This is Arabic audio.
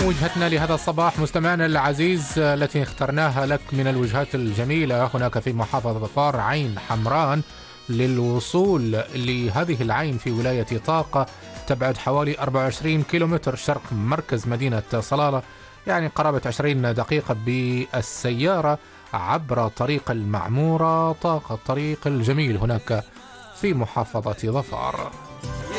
وجهتنا لهذا الصباح مستمعنا العزيز التي اخترناها لك من الوجهات الجميلة هناك في محافظة ظفار عين حمران. للوصول لهذه العين في ولاية طاقة تبعد حوالي 24 كيلومتر شرق مركز مدينة صلالة، يعني قرابة 20 دقيقة بالسيارة عبر طريق المعمورة طاقة، الطريق الجميل هناك في محافظة ظفار.